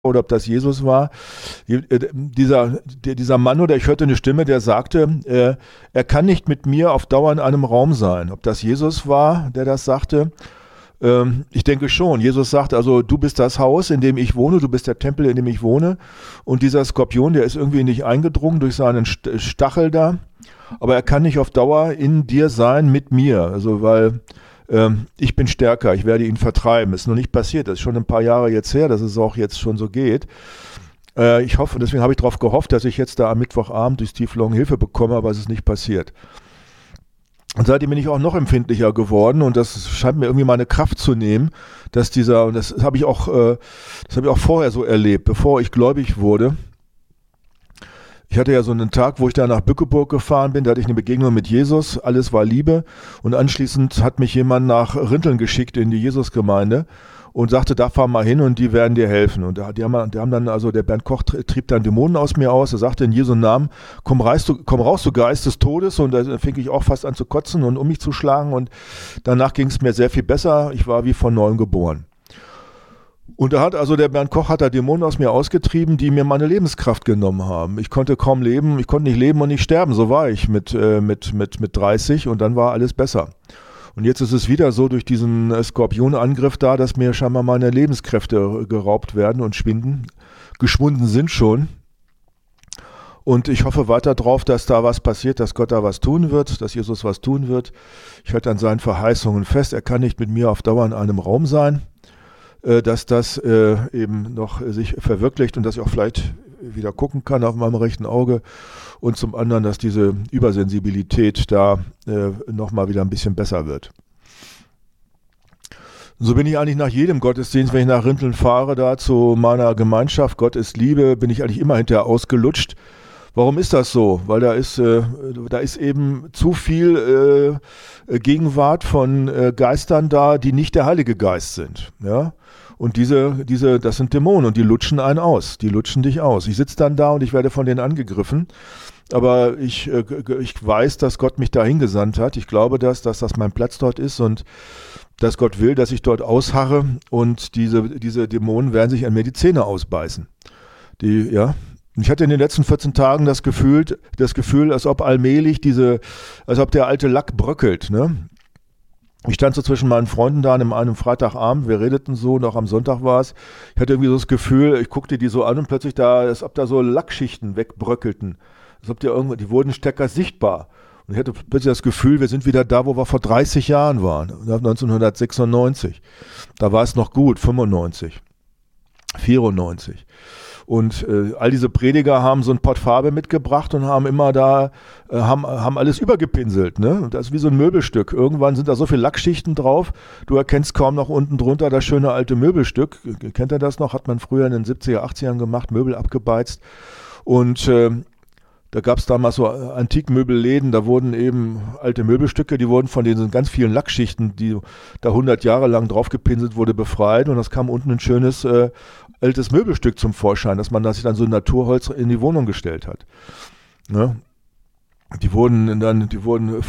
oder ob das Jesus war. Dieser Mann, oder ich hörte eine Stimme, der sagte, er kann nicht mit mir auf Dauer in einem Raum sein. Ob das Jesus war, der das sagte? Ich denke schon. Jesus sagt also, du bist das Haus, in dem ich wohne, du bist der Tempel, in dem ich wohne. Und dieser Skorpion, der ist irgendwie in dich eingedrungen durch seinen Stachel da. Aber er kann nicht auf Dauer in dir sein mit mir. Also weil ich bin stärker, ich werde ihn vertreiben. Ist noch nicht passiert, das ist schon ein paar Jahre jetzt her, dass es auch jetzt schon so geht. Ich hoffe, deswegen habe ich darauf gehofft, dass ich jetzt da am Mittwochabend durch Steve Long Hilfe bekomme, aber es ist nicht passiert. Und seitdem bin ich auch noch empfindlicher geworden und das scheint mir irgendwie meine Kraft zu nehmen, dass und das habe ich auch vorher so erlebt, bevor ich gläubig wurde. Ich hatte ja so einen Tag, wo ich da nach Bückeburg gefahren bin, da hatte ich eine Begegnung mit Jesus, alles war Liebe und anschließend hat mich jemand nach Rinteln geschickt in die Jesusgemeinde und sagte, da fahr mal hin und die werden dir helfen. Und die haben dann, also der Bernd Koch trieb dann Dämonen aus mir aus, er sagte in Jesu Namen, komm raus, du Geist des Todes, und da fing ich auch fast an zu kotzen und um mich zu schlagen und danach ging es mir sehr viel besser, ich war wie von neuem geboren. Und der Bernd Koch hat da Dämonen aus mir ausgetrieben, die mir meine Lebenskraft genommen haben. Ich konnte kaum leben, ich konnte nicht leben und nicht sterben, so war ich mit 30 und dann war alles besser. Und jetzt ist es wieder so durch diesen Skorpionangriff da, dass mir scheinbar meine Lebenskräfte geraubt werden und geschwunden sind schon. Und ich hoffe weiter drauf, dass da was passiert, dass Gott da was tun wird, dass Jesus was tun wird. Ich halte an seinen Verheißungen fest, er kann nicht mit mir auf Dauer in einem Raum sein, dass das eben noch sich verwirklicht und dass ich auch vielleicht wieder gucken kann auf meinem rechten Auge und zum anderen, dass diese Übersensibilität da nochmal wieder ein bisschen besser wird. So bin ich eigentlich nach jedem Gottesdienst, wenn ich nach Rinteln fahre, da zu meiner Gemeinschaft, Gott ist Liebe, bin ich eigentlich immer hinterher ausgelutscht. Warum ist das so? Weil da ist eben zu viel Gegenwart von Geistern da, die nicht der Heilige Geist sind. Ja? Und das sind Dämonen und die lutschen einen aus. Die lutschen dich aus. Ich sitze dann da und ich werde von denen angegriffen. Aber ich weiß, dass Gott mich da hingesandt hat. Ich glaube, dass das mein Platz dort ist und dass Gott will, dass ich dort ausharre und diese Dämonen werden sich an mir die Zähne ausbeißen. Ich hatte in den letzten 14 Tagen das Gefühl, als ob allmählich als ob der alte Lack bröckelt, ne? Ich stand so zwischen meinen Freunden da an einem Freitagabend, wir redeten so, und auch am Sonntag war es. Ich hatte irgendwie so das Gefühl, ich guckte die so an und plötzlich als ob da so Lackschichten wegbröckelten. Als ob die wurden stärker sichtbar. Und ich hatte plötzlich das Gefühl, wir sind wieder da, wo wir vor 30 Jahren waren, 1996. Da war es noch gut, 95, 94. Und all diese Prediger haben so ein Pott Farbe mitgebracht und haben immer haben alles übergepinselt, ne? Und das ist wie so ein Möbelstück. Irgendwann sind da so viele Lackschichten drauf, du erkennst kaum noch unten drunter das schöne alte Möbelstück. Kennt ihr das noch? Hat man früher in den 70er, 80ern gemacht, Möbel abgebeizt. Und da gab es damals so Antikmöbelläden, da wurden eben alte Möbelstücke, die wurden von diesen ganz vielen Lackschichten, die da 100 Jahre lang draufgepinselt wurde, befreit und das kam unten ein schönes altes Möbelstück zum Vorschein, dass man sich dann so Naturholz in die Wohnung gestellt hat. Ne? Die wurden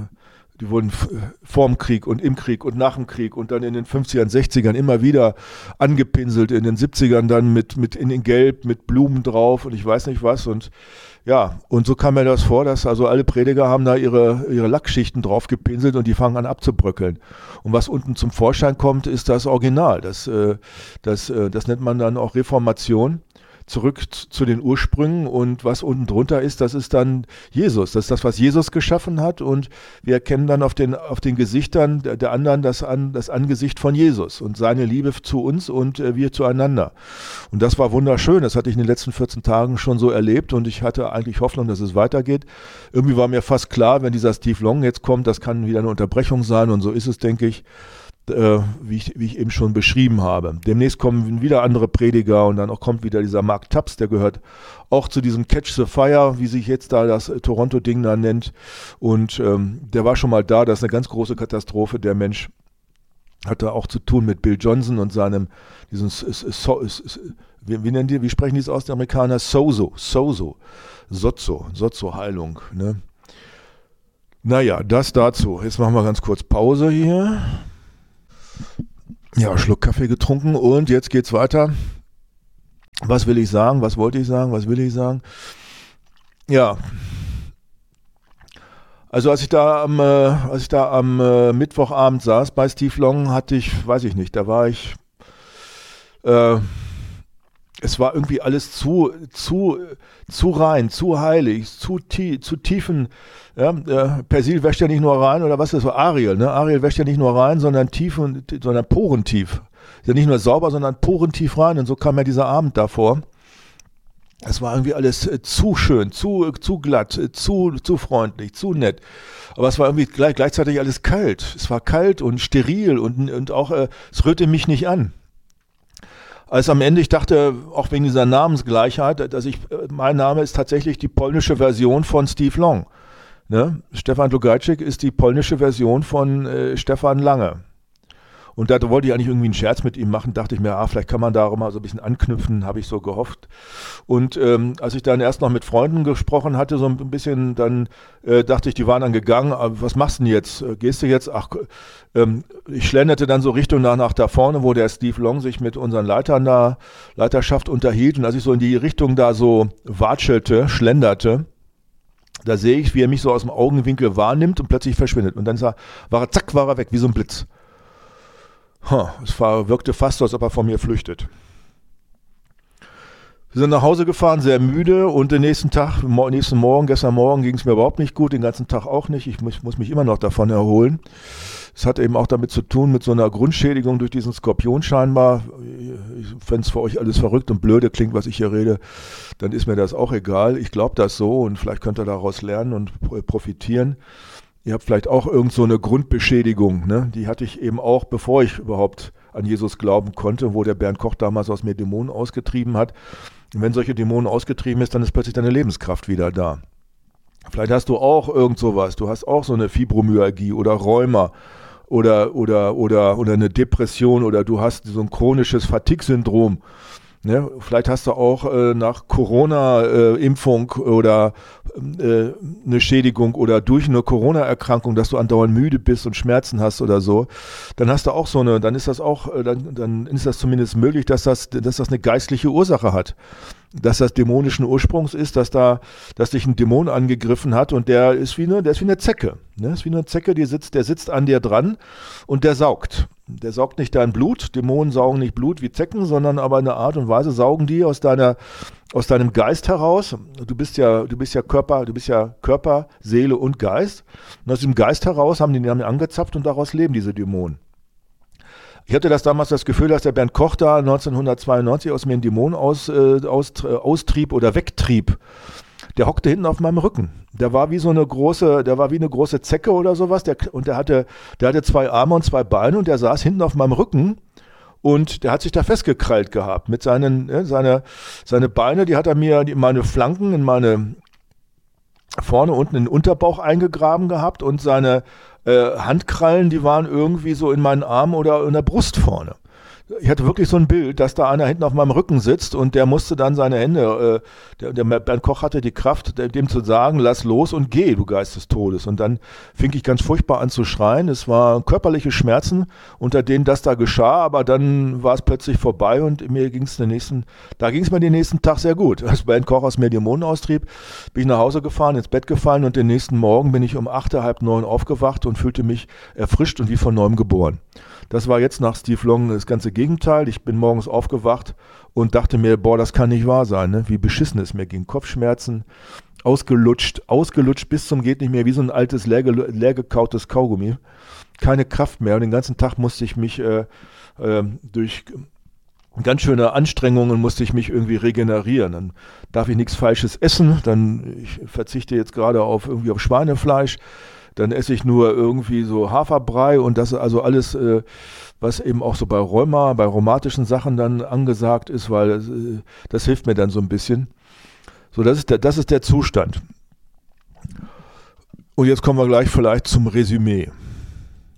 vorm Krieg und im Krieg und nach dem Krieg und dann in den 50ern, 60ern immer wieder angepinselt, in den 70ern dann mit in Gelb, mit Blumen drauf und ich weiß nicht was und ja, und so kam mir das vor, dass also alle Prediger haben da ihre Lackschichten drauf gepinselt und die fangen an abzubröckeln. Und was unten zum Vorschein kommt, ist das Original. Das nennt man dann auch Reformation. Zurück zu den Ursprüngen und was unten drunter ist, das ist dann Jesus. Das ist das, was Jesus geschaffen hat und wir erkennen dann auf den Gesichtern der anderen das Angesicht von Jesus und seine Liebe zu uns und wir zueinander. Und das war wunderschön, das hatte ich in den letzten 14 Tagen schon so erlebt und ich hatte eigentlich Hoffnung, dass es weitergeht. Irgendwie war mir fast klar, wenn dieser Steve Long jetzt kommt, das kann wieder eine Unterbrechung sein und so ist es, denke ich. Wie ich eben schon beschrieben habe. Demnächst kommen wieder andere Prediger und dann auch kommt wieder dieser Mark Tubbs, der gehört auch zu diesem Catch the Fire, wie sich jetzt da das Toronto-Ding da nennt. Und der war schon mal da, das ist eine ganz große Katastrophe. Der Mensch hatte auch zu tun mit Bill Johnson und wie sprechen die es aus, die Amerikaner? Sozo-Heilung. Ne? Naja, das dazu. Jetzt machen wir ganz kurz Pause hier. Ja, Schluck Kaffee getrunken und jetzt geht's weiter Was will ich sagen? Was wollte ich sagen? Was will ich sagen? Ja, also als ich da am Mittwochabend saß bei Steve Long, hatte ich, weiß ich nicht, da war ich, äh, es war irgendwie alles zu rein, zu heilig, zu tiefen, ja, Persil wäscht ja nicht nur rein, oder was ist das so, Ariel, ne? Ariel wäscht ja nicht nur rein, sondern sondern porentief. Ist ja nicht nur sauber, sondern porentief rein, und so kam mir dieser Abend davor. Es war irgendwie alles zu schön, zu glatt, zu freundlich, zu nett. Aber es war irgendwie gleichzeitig alles kalt. Es war kalt und steril und auch, es rührte mich nicht an. Als am Ende, ich dachte, auch wegen dieser Namensgleichheit, mein Name ist tatsächlich die polnische Version von Steve Long. Ne? Stefan Lugajczyk ist die polnische Version von Stefan Lange. Und da wollte ich eigentlich irgendwie einen Scherz mit ihm machen, dachte ich mir, vielleicht kann man da auch mal so ein bisschen anknüpfen, habe ich so gehofft. Und als ich dann erst noch mit Freunden gesprochen hatte, so ein bisschen, dann dachte ich, die waren dann gegangen, was machst du denn jetzt? Gehst du jetzt? Ich schlenderte dann so Richtung nach da vorne, wo der Steve Long sich mit unseren Leiterschaft unterhielt. Und als ich so in die Richtung da so schlenderte, da sehe ich, wie er mich so aus dem Augenwinkel wahrnimmt und plötzlich verschwindet. Und dann war er weg, wie so ein Blitz. Wirkte fast so, als ob er von mir flüchtet. Wir sind nach Hause gefahren, sehr müde, und den gestern Morgen ging es mir überhaupt nicht gut, den ganzen Tag auch nicht. Ich muss mich immer noch davon erholen. Es hat eben auch damit zu tun, mit so einer Grundschädigung durch diesen Skorpion scheinbar. Wenn es für euch alles verrückt und blöde klingt, was ich hier rede, dann ist mir das auch egal. Ich glaube das so, und vielleicht könnt ihr daraus lernen und profitieren. Ihr habt vielleicht auch irgend so eine Grundbeschädigung, ne? Die hatte ich eben auch, bevor ich überhaupt an Jesus glauben konnte, wo der Bernd Koch damals aus mir Dämonen ausgetrieben hat. Und wenn solche Dämonen ausgetrieben ist, dann ist plötzlich deine Lebenskraft wieder da. Vielleicht hast du auch irgend sowas, du hast auch so eine Fibromyalgie oder Rheuma oder eine Depression, oder du hast so ein chronisches Fatigue-Syndrom. Ne? Vielleicht hast du auch nach Corona-Impfung oder eine Schädigung oder durch eine Corona-Erkrankung, dass du andauernd müde bist und Schmerzen hast oder so. Dann hast du auch dann ist das auch, dann ist das zumindest möglich, dass das eine geistliche Ursache hat. Dass das dämonischen Ursprungs ist, dass dich ein Dämon angegriffen hat, und der ist wie eine Zecke. Ne? Ist wie eine Zecke, der sitzt an dir dran und der saugt. Der saugt nicht dein Blut. Dämonen saugen nicht Blut wie Zecken, sondern aber in einer Art und Weise saugen die aus deinem Geist heraus. Du bist ja Körper, Seele und Geist. Und aus diesem Geist heraus haben die angezapft, und daraus leben diese Dämonen. Ich hatte damals das Gefühl, dass der Bernd Koch da 1992 aus mir einen Dämon austrieb oder wegtrieb. Der hockte hinten auf meinem Rücken. Der war wie eine große Zecke oder sowas. Der hatte 2 Arme und 2 Beine, und der saß hinten auf meinem Rücken, und der hat sich da festgekrallt gehabt. Mit seine Beine, die hat er mir in meine Flanken, vorne unten in den Unterbauch eingegraben gehabt, und seine Handkrallen, die waren irgendwie so in meinen Armen oder in der Brust vorne. Ich hatte wirklich so ein Bild, dass da einer hinten auf meinem Rücken sitzt, und der musste dann seine Hände, der Bernd Koch hatte die Kraft, dem zu sagen, lass los und geh, du Geist des Todes. Und dann fing ich ganz furchtbar an zu schreien. Es waren körperliche Schmerzen, unter denen das da geschah, aber dann war es plötzlich vorbei, und da ging es mir den nächsten Tag sehr gut. Als Bernd Koch aus mir Dämonen austrieb, bin ich nach Hause gefahren, ins Bett gefallen, und den nächsten Morgen bin ich um 8, halb 9 aufgewacht und fühlte mich erfrischt und wie von neuem geboren. Das war jetzt nach Steve Long das ganze Gegenteil. Ich bin morgens aufgewacht und dachte mir, das kann nicht wahr sein, ne? Wie beschissen es mir ging. Kopfschmerzen, ausgelutscht bis zum geht nicht mehr, wie so ein altes, leer gekautes Kaugummi. Keine Kraft mehr, und den ganzen Tag musste ich mich durch ganz schöne Anstrengungen irgendwie regenerieren. Dann darf ich nichts Falsches essen, ich verzichte jetzt gerade auf Schweinefleisch. Dann esse ich nur irgendwie so Haferbrei, und das also alles, was eben auch so bei rheumatischen Sachen dann angesagt ist, weil das hilft mir dann so ein bisschen. So, das ist der Zustand. Und jetzt kommen wir gleich vielleicht zum Resümee.